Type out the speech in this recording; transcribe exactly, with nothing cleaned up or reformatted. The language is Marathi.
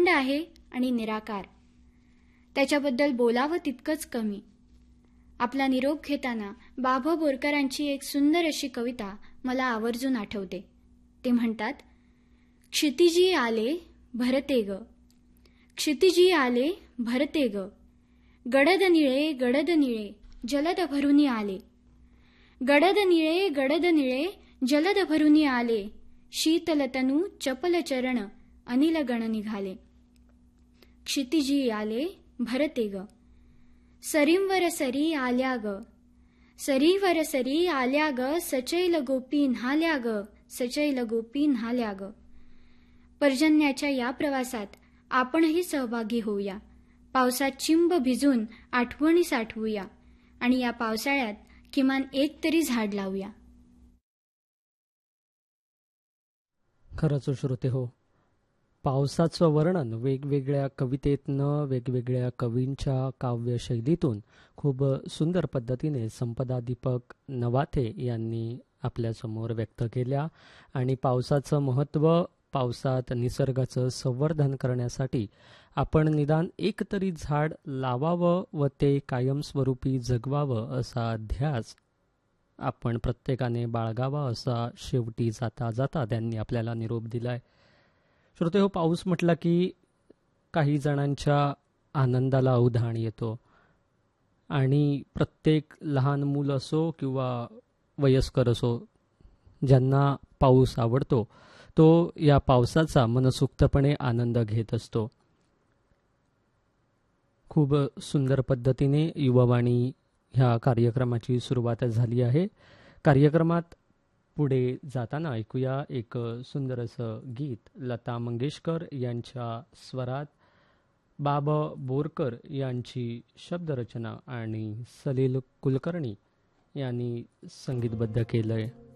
अखंड आहे आणि निराकार. त्याच्याबद्दल बोलावं तितकंच कमी. आपला निरोप घेताना बा भ बोरकरांची एक सुंदर अशी कविता मला आवर्जून आठवते. ते म्हणतात, क्षितिजी आले भरते ग, क्षितिजी आले भरते ग, गडद निळे गडद निळे जलद भरुनी आले, गडद निळे गडद निळे जलद भरुनी आले, शीतलतनू चपल चरण अनिल गण निघाले. क्षितिजी आले भरते ग, सरींवर सरी आल्या ग, सरीवर सरी आल्या ग, सचैल गोपी न्हाल्या ग, सचैल गोपी न्हाल्या ग. पर्जन्याच्या या प्रवासात आपणही सहभागी होऊया. पावसात चिंब भिजून आठवणी साठवूया आणि या पावसाळ्यात किमान एक तरी झाड लावूया. खरंच श्रोते हो, पावसाचं वर्णन वेगवेगळ्या कवितेतनं वेगवेगळ्या कवींच्या काव्यशैलीतून खूप सुंदर पद्धतीने संपदा दीपक नवाथे यांनी आपल्यासमोर व्यक्त केल्या. आणि पावसाचं महत्त्व, पावसात निसर्गाचं संवर्धन करण्यासाठी आपण निदान एक तरी झाड लावावं व ते कायमस्वरूपी जगवावं असा ध्यास आपण प्रत्येकाने बाळगावा, असा शेवटी जाता जाता त्यांनी आपल्याला निरोप दिलाय. श्रोते हो, पाऊस म्हटला की काही जणांच्या आनंदाला उधाण येतो आणि प्रत्येक लहान मूल असो किंवा वयस्कर असो, ज्यांना पाऊस आवडतो तो या पावसाचा मनसुक्तपणे आनंद घेत असतो. खूप सुंदर पद्धतीने युवावाणी ह्या कार्यक्रमाची सुरुवात झाली आहे. कार्यक्रमात पुढे जाताना ऐकूया एक सुंदर असं गीत लता मंगेशकर यांच्या स्वरात, बाब बोरकर यांची शब्दरचना आणि सलील कुलकर्णी यांनी संगीतबद्ध केलंय.